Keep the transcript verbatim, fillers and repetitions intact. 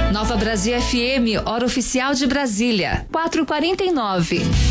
Nova Brasil F M, hora oficial de Brasília, quatro e quarenta e nove.